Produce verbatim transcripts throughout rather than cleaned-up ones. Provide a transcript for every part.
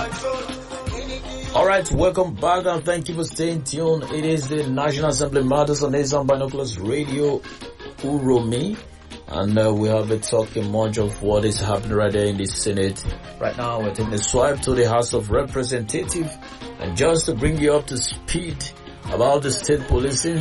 Alright, welcome back and thank you for staying tuned. It is the National Assembly Matters on Asian Binoculars Radio, Uromi. And uh, we have been talking much of what is happening right there in the Senate. Right now we're taking a swipe to the House of Representatives. And just to bring you up to speed about the state policing,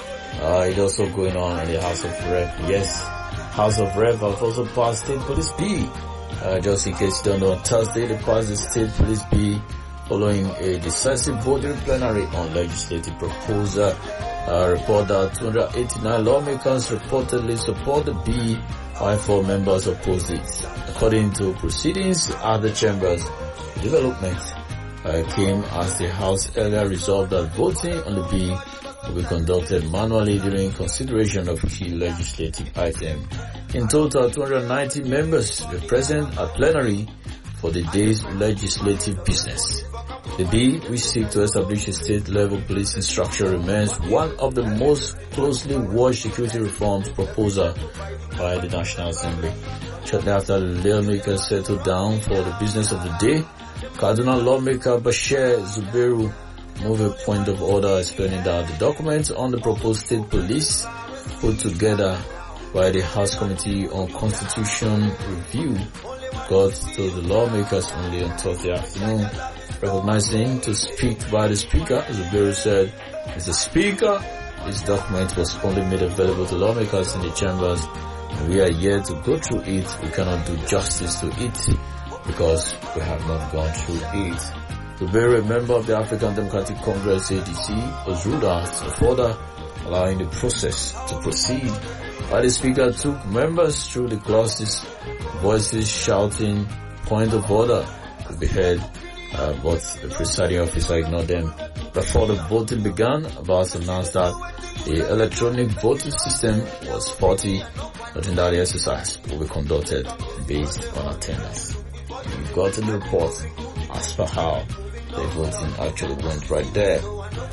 uh, it's also going on in the House of Rep. Yes, House of Rep have also passed State Police B. Uh, just in case you don't know, on Thursday they passed the State Police B following a decisive vote in plenary on legislative proposal. Uh, report that two hundred eighty-nine lawmakers reportedly support the bill, while four members oppose it. According to proceedings at the chambers, the development uh, came as the House earlier resolved that voting on the bill will be conducted manually during consideration of key legislative items. In total, two hundred ninety members were present at plenary for the day's legislative business. The bill, which seeks to establish a state-level policing structure, remains one of the most closely watched security reforms proposal by the National Assembly. Shortly after the lawmakers settled down for the business of the day, Kaduna lawmaker Bashir Zubairu moved a point of order explaining that the documents on the proposed state police put together by the House Committee on Constitution Review got to the lawmakers only on Thursday afternoon. Recognizing to speak by the Speaker, Zubairu said, Mister Speaker, this document was only made available to lawmakers in the chambers, and we are yet to go through it. We cannot do justice to it because we have not gone through it. Zubairu, a member of the African Democratic Congress A D C, was ruled out of order, allowing the process to proceed. While the Speaker took members through the clauses, voices shouting point of order could be heard. Uh, but the presiding officer ignored them. Before the voting began, Abbas announced that the electronic voting system was faulty, noting that the exercise will be conducted based on attendance. You got in the report as per how the voting actually went right there.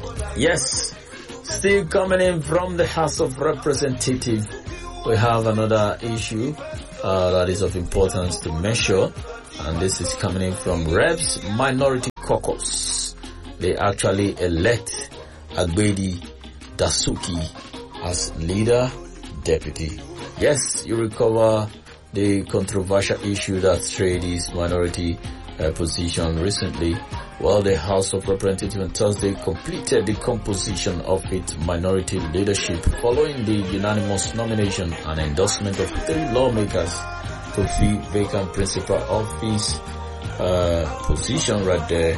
Yes, still coming in from the House of Representatives, we have another issue uh, that is of importance to measure. And this is coming in from Reps Minority Caucus. They actually elect Agbedi Dasuki as leader deputy. Yes, you recover the controversial issue that strayed his minority uh, position recently. Well, the House of Representatives on Thursday completed the composition of its minority leadership following the unanimous nomination and endorsement of three lawmakers to fill vacant principal office uh, position right there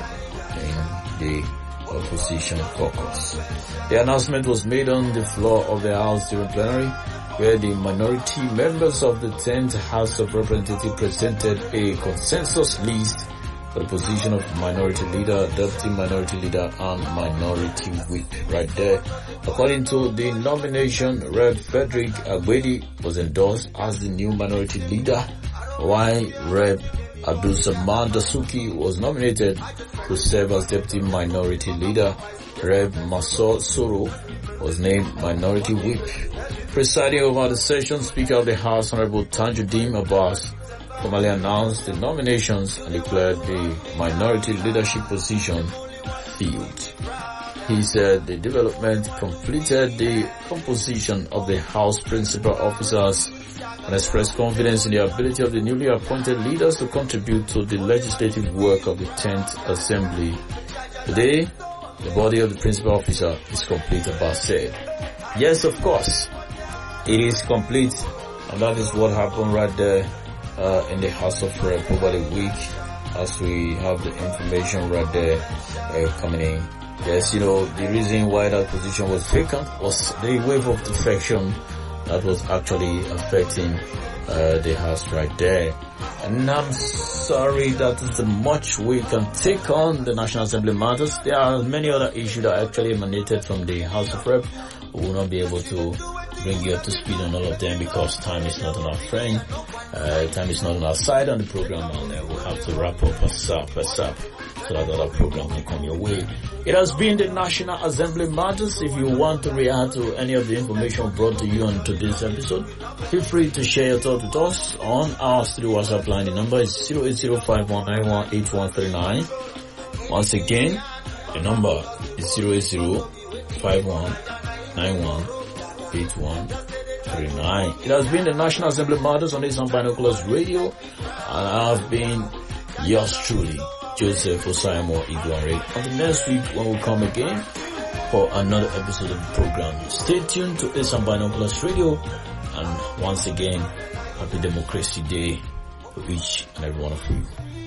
in the opposition caucus. The announcement was made on the floor of the House during plenary, where the minority members of the tenth House of Representatives presented a consensus list for the position of minority leader, deputy minority leader, and minority whip right there. According to the nomination, Rev Frederick Agbedi was endorsed as the new minority leader, while Rev Abdul Samad Dasuki was nominated to serve as deputy minority leader. Rev Masor Soro was named minority whip. Presiding over the session, Speaker of the House, Honorable Tajuddin Abbas, formally announced the nominations and declared the minority leadership position filled. He said the development completed the composition of the House principal officers and expressed confidence in the ability of the newly appointed leaders to contribute to the legislative work of the tenth Assembly. Today, the body of the principal officer is complete, Abbas said. Yes, of course, it is complete, and that is what happened right there Uh, in the House of Rep over the week, as we have the information right there uh, coming in. Yes, you know, the reason why that position was vacant was the wave of defection that was actually affecting uh, the House right there. And I'm sorry that is the much we can take on the National Assembly matters. There are many other issues that actually emanated from the House of Rep. We will not be able to bring you up to speed on all of them because time is not on our friend. Uh, time is not on our side on the program, and uh, we'll have to wrap up ASAP, ASAP, so that other program can come your way. It has been the National Assembly Matters. If you want to react to any of the information brought to you on today's episode, feel free to share your thoughts with us on our studio WhatsApp line. The number is zero eight zero five one nine one eight one three nine. Once again, the number is zero eight zero five one nine one eight one three nine. It has been the National Assembly Matters on Asian Binoculars Radio, and I have been yours truly, Joseph Osaimo Igwanre. Until next week when we come again for another episode of the program. Stay tuned to Asian Binoculars Radio, and once again, happy Democracy Day for each and every one of you.